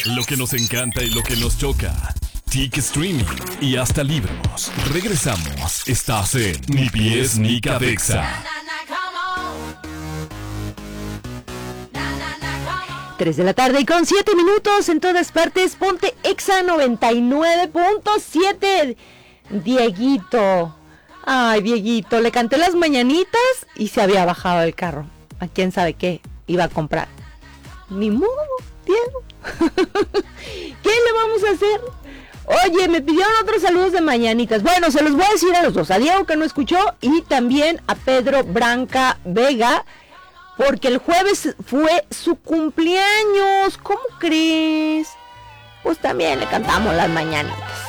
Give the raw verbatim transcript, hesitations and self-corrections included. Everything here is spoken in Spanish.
Lo que nos encanta y lo que nos choca. Tic Streaming y hasta libros. Regresamos. Estás en Ni Pies ni Cabeza. tres de la tarde y con siete minutos en todas partes. Ponte Exa noventa y nueve punto siete. Dieguito. Ay, Dieguito, le canté las mañanitas y se había bajado del carro. A quién sabe qué iba a comprar. Ni modo, Diego. ¿Qué le vamos a hacer? Oye, me pidieron otros saludos de mañanitas. Bueno, se los voy a decir a los dos. A Diego, que no escuchó, y también a Pedro Branca Vega, porque el jueves fue su cumpleaños. ¿Cómo crees? Pues también le cantamos las mañanitas.